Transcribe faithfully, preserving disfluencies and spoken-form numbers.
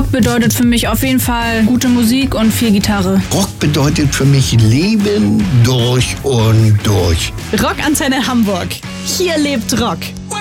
Rock bedeutet für mich auf jeden Fall gute Musik und viel Gitarre. Rock bedeutet für mich Leben durch und durch. Rockantenne Hamburg. Hier lebt Rock.